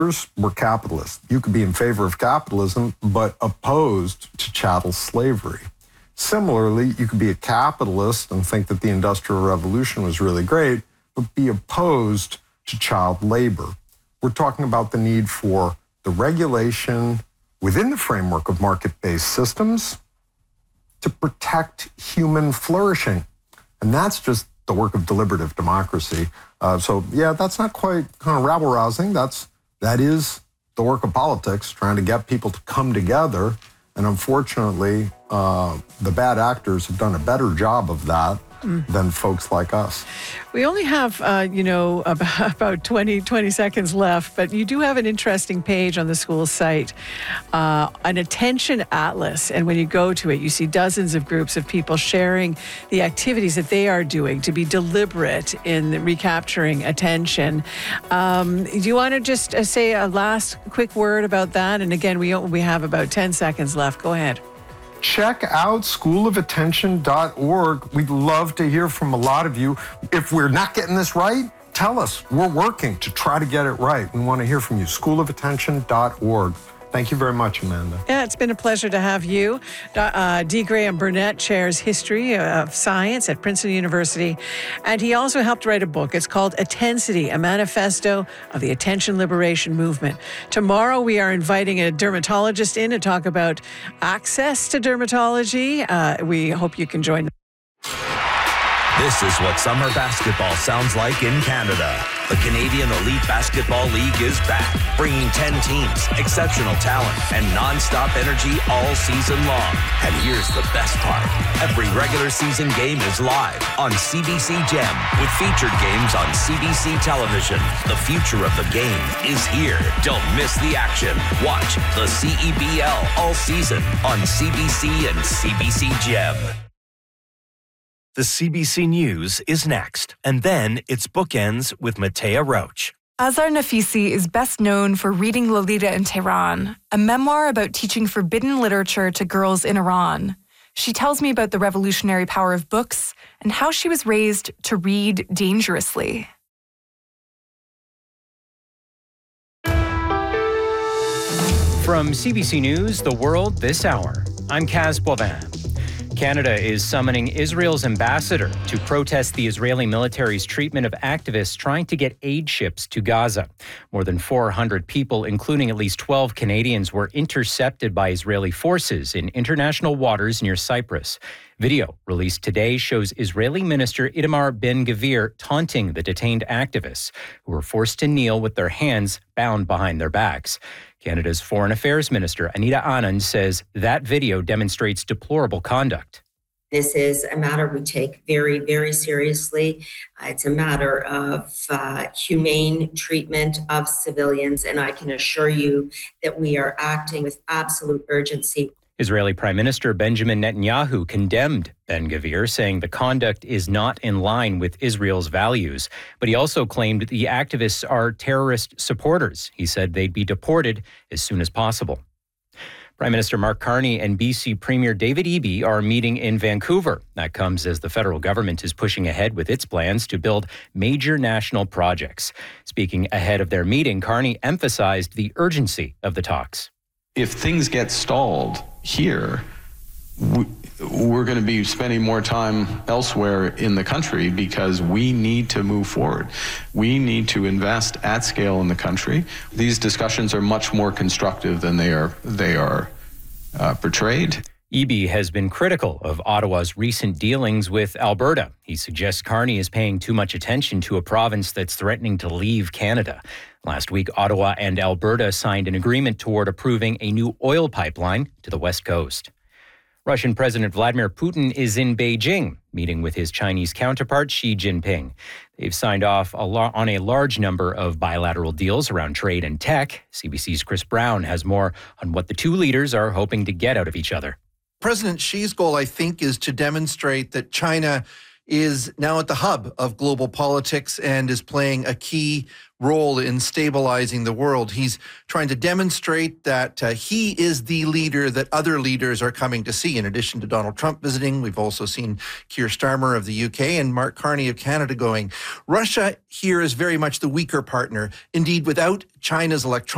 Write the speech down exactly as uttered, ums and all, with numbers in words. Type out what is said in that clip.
were capitalists. You could be in favor of capitalism, but opposed to chattel slavery. Similarly, you could be a capitalist and think that the Industrial Revolution was really great, but be opposed to child labor. We're talking about the need for the regulation within the framework of market-based systems to protect human flourishing. And that's just the work of deliberative democracy. Uh, so, yeah, that's not quite kind of rabble-rousing. That's, that is the work of politics, trying to get people to come together. And unfortunately, uh, the bad actors have done a better job of that mm. than folks like us. We only have, uh, you know, about, about twenty, twenty seconds left, but you do have an interesting page on the school site, uh, an attention atlas. And when you go to it, you see dozens of groups of people sharing the activities that they are doing to be deliberate in recapturing attention. Um, do you want to just uh, say a last quick word about that? And again, we, we have about ten seconds left. Go ahead. Check out school of attention dot org. We'd love to hear from a lot of you. If we're not getting this right, tell us. We're working to try to get it right. We want to hear from you. school of attention dot org. Thank you very much, Amanda. Yeah, it's been a pleasure to have you. Uh, D. Graham Burnett chairs history of science at Princeton University, and he also helped write a book. It's called Attensity, a manifesto of the attention liberation movement. Tomorrow, we are inviting a dermatologist in to talk about access to dermatology. Uh, we hope you can join. This is what summer basketball sounds like in Canada. The Canadian Elite Basketball League is back, bringing ten teams, exceptional talent, and non-stop energy all season long. And here's the best part. Every regular season game is live on C B C Gem, with featured games on C B C television. The future of the game is here. Don't miss the action. Watch the C E B L all season on C B C and C B C Gem. The C B C News is next, and then it's Bookends with Matea Roach. Azar Nafisi is best known for reading Lolita in Tehran, a memoir about teaching forbidden literature to girls in Iran. She tells me about the revolutionary power of books and how she was raised to read dangerously. From C B C News, The World This Hour, I'm Kaz Boivin. Canada is summoning Israel's ambassador to protest the Israeli military's treatment of activists trying to get aid ships to Gaza. More than four hundred people, including at least twelve Canadians, were intercepted by Israeli forces in international waters near Cyprus. Video released today shows Israeli Minister Itamar Ben-Gvir taunting the detained activists, who were forced to kneel with their hands bound behind their backs. Canada's Foreign Affairs Minister Anita Anand says that video demonstrates deplorable conduct. This is a matter we take very, very seriously. Uh, it's a matter of uh, humane treatment of civilians, and I can assure you that we are acting with absolute urgency. Israeli Prime Minister Benjamin Netanyahu condemned Ben-Gvir, saying the conduct is not in line with Israel's values. But he also claimed the activists are terrorist supporters. He said they'd be deported as soon as possible. Prime Minister Mark Carney and B C Premier David Eby are meeting in Vancouver. That comes as the federal government is pushing ahead with its plans to build major national projects. Speaking ahead of their meeting, Carney emphasized the urgency of the talks. If things get stalled here, we're going to be spending more time elsewhere in the country because we need to move forward. We need to invest at scale in the country. These discussions are much more constructive than they are they are uh, portrayed. Eby has been critical of Ottawa's recent dealings with Alberta. He suggests Carney is paying too much attention to a province that's threatening to leave Canada. Last week, Ottawa and Alberta signed an agreement toward approving a new oil pipeline to the West Coast. Russian President Vladimir Putin is in Beijing, meeting with his Chinese counterpart Xi Jinping. They've signed off a lo- on a large number of bilateral deals around trade and tech. C B C's Chris Brown has more on what the two leaders are hoping to get out of each other. President Xi's goal, I think, is to demonstrate that China is now at the hub of global politics and is playing a key role in stabilizing the world. He's trying to demonstrate that uh, he is the leader that other leaders are coming to see. In addition to Donald Trump visiting, we've also seen Keir Starmer of the U K and Mark Carney of Canada going. Russia here is very much the weaker partner. Indeed, without China's electronics,